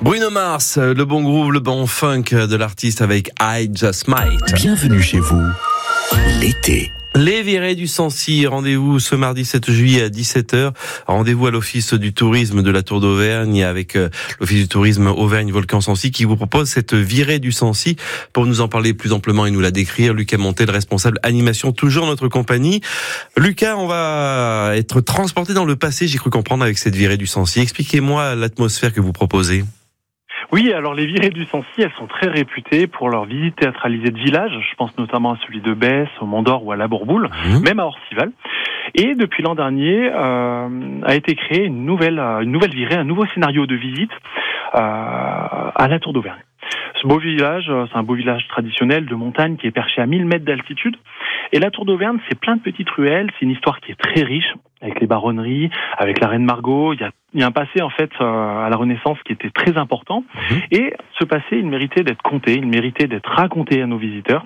Bruno Mars, le bon groove, le bon funk de l'artiste avec I Just Might. Bienvenue chez vous, l'été. Les virées du Sancy, rendez-vous ce mardi 7 juillet à 17h. Rendez-vous à l'Office du tourisme de la Tour d'Auvergne avec l'Office du tourisme Auvergne-Volcan-Sancy qui vous propose cette virée du Sancy. Pour nous en parler plus amplement et nous la décrire, Lucas Montel, responsable animation, toujours notre compagnie. Lucas, on va être transporté dans le passé, j'ai cru comprendre, avec cette virée du Sancy. Expliquez-moi l'atmosphère que vous proposez. Oui, alors les virées du Sancy, elles sont très réputées pour leurs visites théâtralisées de village. Je pense notamment à celui de Besse, au Mont d'Or ou à la Bourboule, même à Orcival. Et depuis l'an dernier, a été créée une nouvelle virée, un nouveau scénario de visite à la Tour d'Auvergne. Ce beau village, c'est un beau village traditionnel de montagne qui est perché à 1000 mètres d'altitude. Et la Tour d'Auvergne, c'est plein de petites ruelles, c'est une histoire qui est très riche, avec les baronneries, avec la reine Margot. Il y a un passé, en fait, à la Renaissance qui était très important. Et ce passé, il méritait d'être conté, il méritait d'être raconté à nos visiteurs.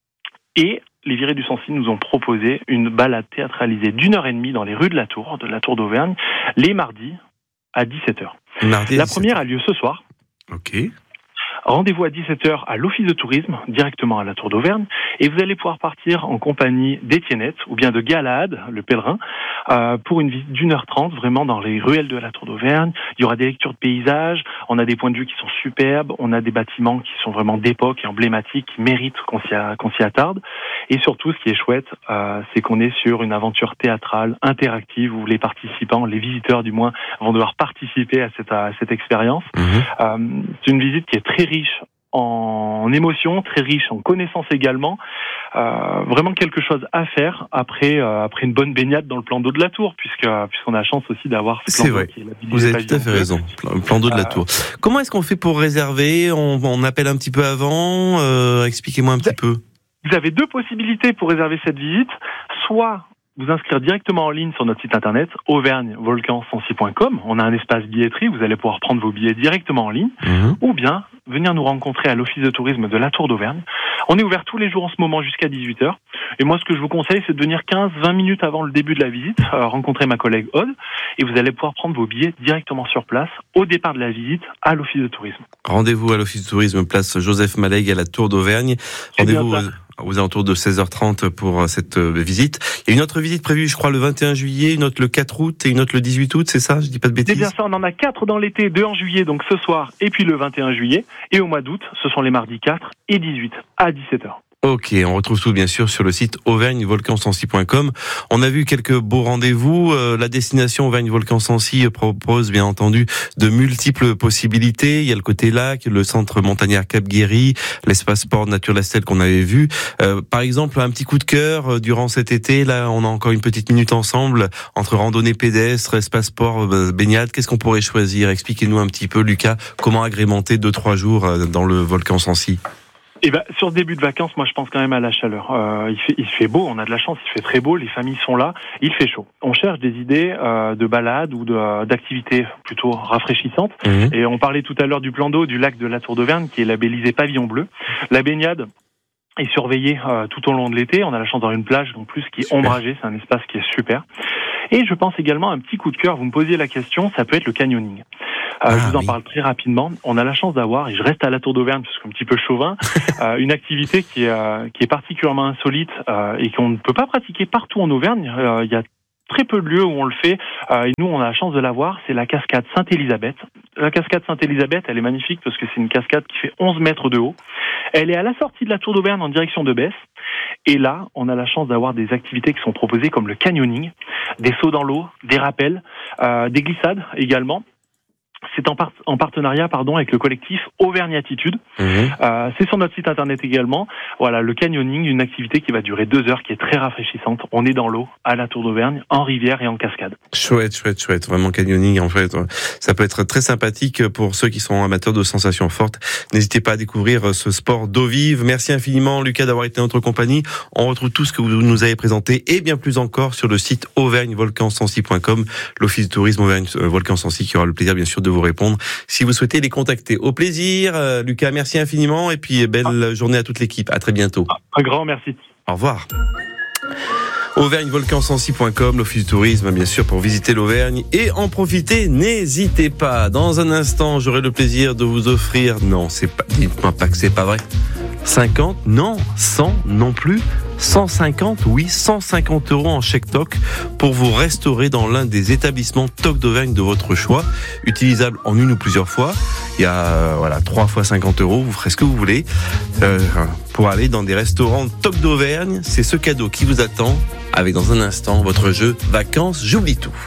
Et les virées du Sancy nous ont proposé une balade théâtralisée d'1h30 dans les rues de la Tour d'Auvergne, les mardis à 17h. La première a lieu ce soir. Ok. Rendez-vous à 17h à l'Office de tourisme, directement à la Tour d'Auvergne, et vous allez pouvoir partir en compagnie d'Étiennette ou bien de Galahad, le pèlerin, pour une visite d'1h30, vraiment dans les ruelles de la Tour d'Auvergne. Il y aura des lectures de paysages, on a des points de vue qui sont superbes, on a des bâtiments qui sont vraiment d'époque et emblématiques, qui méritent qu'on s'y attarde. Et surtout, ce qui est chouette, c'est qu'on est sur une aventure théâtrale interactive où les participants, les visiteurs du moins, vont devoir participer à cette expérience. C'est une visite qui est très riche en émotions, très riche en connaissances également. Vraiment quelque chose à faire après une bonne baignade dans le plan d'eau de la Tour, puisqu'on a la chance aussi d'avoir ce plan d'eau qui est labellisé. Vous avez tout à fait raison, plan d'eau de la Tour. Comment est-ce qu'on fait pour réserver ? On appelle un petit peu avant. Expliquez-moi un petit peu. Vous avez deux possibilités pour réserver cette visite. Soit vous inscrire directement en ligne sur notre site internet auvergnevolcansancy.com. On a un espace billetterie, vous allez pouvoir prendre vos billets directement en ligne, ou bien venir nous rencontrer à l'Office de tourisme de la Tour d'Auvergne. On est ouvert tous les jours en ce moment jusqu'à 18h. Et moi, ce que je vous conseille, c'est de venir 15-20 minutes avant le début de la visite, rencontrer ma collègue Aude, et vous allez pouvoir prendre vos billets directement sur place, au départ de la visite, à l'Office de tourisme. Rendez-vous à l'Office de tourisme, place Joseph Malègue à la Tour d'Auvergne. Rendez-vous aux alentours de 16h30 pour cette visite. Il y a une autre visite prévue, je crois, le 21 juillet, une autre le 4 août et une autre le 18 août, c'est ça? Je dis pas de bêtises. C'est bien ça, on en a 4 dans l'été, 2 en juillet, donc ce soir, et puis le 21 juillet. Et au mois d'août, ce sont les mardis 4 et 18 à 17h. Ok, on retrouve tout bien sûr sur le site auvergnevolcansancy.com. On a vu quelques beaux rendez-vous. La destination Auvergne-Volcan-Sancy propose bien entendu de multiples possibilités. Il y a le côté lac, le centre montagnard Cap-Guéry, l'espace sport Nature Lastel qu'on avait vu. Par exemple, un petit coup de cœur durant cet été. Là, on a encore une petite minute ensemble entre randonnée pédestre, espace sport, baignade. Qu'est-ce qu'on pourrait choisir? Expliquez-nous un petit peu, Lucas, comment agrémenter 2-3 jours dans le volcan Sancy. Eh ben, sur ce début de vacances, moi, je pense quand même à la chaleur. Il fait beau, on a de la chance, il fait très beau, les familles sont là, il fait chaud. On cherche des idées de balades ou d'activités plutôt rafraîchissantes. Et on parlait tout à l'heure du plan d'eau du lac de la Tour d'Auvergne, qui est labellisé Pavillon Bleu. La baignade est surveillée tout au long de l'été. On a la chance d'avoir une plage, en plus, qui est ombragée. C'est un espace qui est super. Et je pense également à un petit coup de cœur. Vous me posiez la question, ça peut être le canyoning. Je vous en parle très rapidement. On a la chance d'avoir, et je reste à la Tour d'Auvergne parce que je suis un petit peu chauvin, une activité qui est particulièrement insolite et qu'on ne peut pas pratiquer partout en Auvergne. Il y a très peu de lieux où on le fait, et nous on a la chance de l'avoir, c'est la cascade Sainte-Élisabeth. La cascade Sainte-Élisabeth, elle est magnifique parce que c'est une cascade qui fait 11 mètres de haut. Elle est à la sortie de la Tour d'Auvergne en direction de Besse. Et là, on a la chance d'avoir des activités qui sont proposées comme le canyoning, des sauts dans l'eau, des rappels, des glissades également. C'est en partenariat avec le collectif Auvergne Attitude. C'est sur notre site internet également. Voilà, le canyoning, une activité qui va durer 2 heures, qui est très rafraîchissante. On est dans l'eau, à la Tour d'Auvergne, en rivière et en cascade. Chouette. Vraiment canyoning, en fait. Ça peut être très sympathique pour ceux qui sont amateurs de sensations fortes. N'hésitez pas à découvrir ce sport d'eau vive. Merci infiniment, Lucas, d'avoir été notre compagnie. On retrouve tout ce que vous nous avez présenté et bien plus encore sur le site auvergnevolcansancy.com, l'Office de tourisme Auvergne-Volcan-Sancy qui aura le plaisir, bien sûr, de vous répondre si vous souhaitez les contacter. Au plaisir, Lucas, merci infiniment et puis belle journée à toute l'équipe. À très bientôt. Un grand merci. Au revoir. auvergnevolcansancy.com, l'office du tourisme, bien sûr, pour visiter l'Auvergne et en profiter. N'hésitez pas. Dans un instant, j'aurai le plaisir de vous offrir, non, dites-moi pas que c'est pas vrai. 50, non, 100 non plus, 150, oui, 150 € en chèque TOC pour vous restaurer dans l'un des établissements TOC d'Auvergne de votre choix, utilisable en une ou plusieurs fois. Il y a 3 fois 50 €, vous ferez ce que vous voulez pour aller dans des restaurants TOC d'Auvergne. C'est ce cadeau qui vous attend avec dans un instant votre jeu Vacances, j'oublie tout.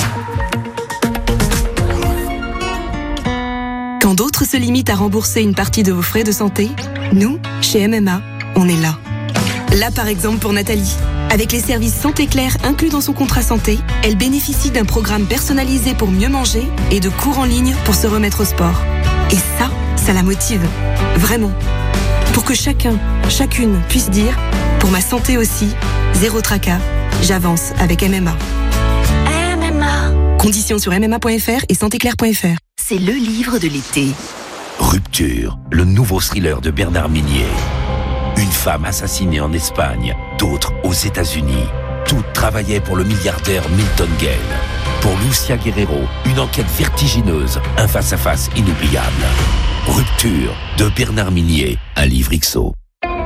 Quand d'autres se limitent à rembourser une partie de vos frais de santé, nous, chez MMA, on est là. Là, par exemple, pour Nathalie. Avec les services Santé Claire inclus dans son contrat santé, elle bénéficie d'un programme personnalisé pour mieux manger et de cours en ligne pour se remettre au sport. Et ça la motive. Vraiment. Pour que chacun, chacune puisse dire « Pour ma santé aussi, zéro tracas, j'avance avec MMA ». MMA. Conditions sur mma.fr et santéclaire.fr. C'est le livre de l'été. Rupture, le nouveau thriller de Bernard Minier. Une femme assassinée en Espagne, d'autres aux États-Unis. Toutes travaillaient pour le milliardaire Milton Gale. Pour Lucia Guerrero, une enquête vertigineuse, un face-à-face inoubliable. Rupture de Bernard Minier, un livre XO.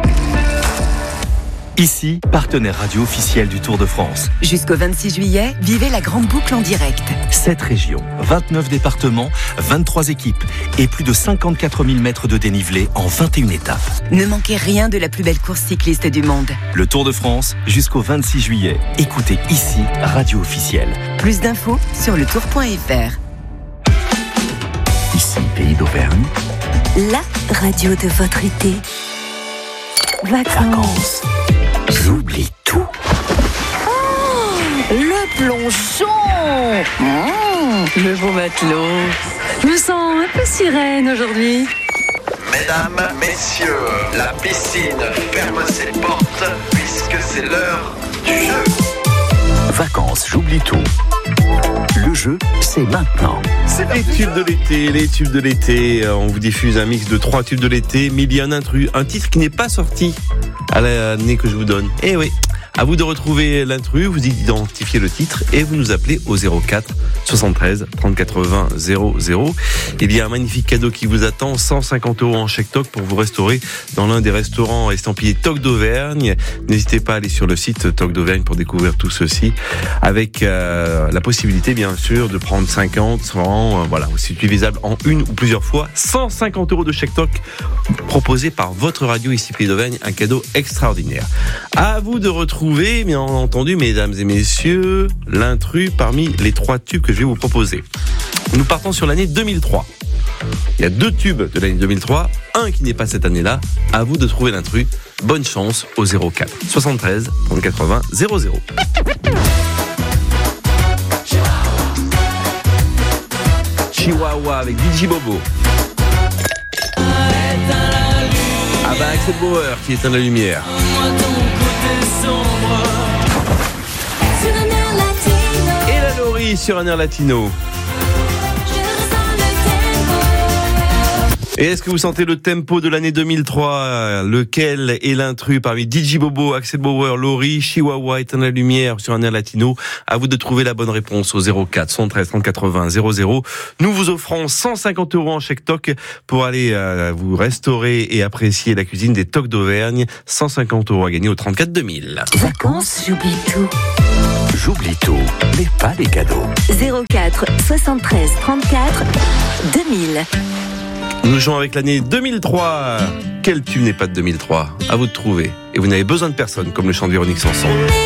Ici, partenaire radio officiel du Tour de France. Jusqu'au 26 juillet, vivez la grande boucle en direct. 7 régions, 29 départements, 23 équipes et plus de 54 000 mètres de dénivelé en 21 étapes. Ne manquez rien de la plus belle course cycliste du monde. Le Tour de France, jusqu'au 26 juillet. Écoutez ici, radio officielle. Plus d'infos sur letour.fr. Ici, Pays d'Auvergne. La radio de votre été. Vacances. J'oublie tout. Oh, le plongeon. Le beau matelot. Je me sens un peu sirène aujourd'hui. Mesdames, messieurs, la piscine ferme ses portes puisque c'est l'heure du jeu. Vacances, j'oublie tout. Le jeu, c'est maintenant. C'est les tubes de l'été. On vous diffuse un mix de 3 tubes de l'été, mais il y a un intrus, un titre qui n'est pas sorti à l'année que je vous donne. Eh oui, à vous de retrouver l'intrus, vous identifiez le titre et vous nous appelez au 04 73 30 80 00. Il y a un magnifique cadeau qui vous attend, 150 € en chèque TOC pour vous restaurer dans l'un des restaurants estampillés TOC d'Auvergne. N'hésitez pas à aller sur le site TOC d'Auvergne pour découvrir tout ceci, avec la possibilité bien sûr de prendre 50, 100, c'est utilisable en une ou plusieurs fois. 150 € de chèque TOC proposé par votre radio ici Pays d'Auvergne, un cadeau extraordinaire. À vous de retrouver, bien entendu, mesdames et messieurs, l'intrus parmi les 3 tubes que je vais vous proposer. Nous partons sur l'année 2003. Il y a 2 tubes de l'année 2003, un qui n'est pas cette année-là. À vous de trouver l'intrus. Bonne chance au 04 73 30 80 00. Chihuahua avec DJ Bobo. Ah bah Axel Bauer qui éteint la lumière. Et la Laurie sur un air latino. Et est-ce que vous sentez le tempo de l'année 2003? Lequel est l'intrus parmi DJ Bobo, Axel Bauer, Laurie, Chihuahua, éteint la lumière sur un air latino? À vous de trouver la bonne réponse au 04 113 30 80 00. Nous vous offrons 150 € en chèque TOC pour aller vous restaurer et apprécier la cuisine des TOC d'Auvergne. 150 € à gagner au 34 2000. Vacances, j'oublie tout. J'oublie tout, mais pas les cadeaux. 04 73 34 2000. Nous jouons avec l'année 2003. Quel tube n'est pas de 2003? À vous de trouver. Et vous n'avez besoin de personne, comme le chant de Véronique Sanson.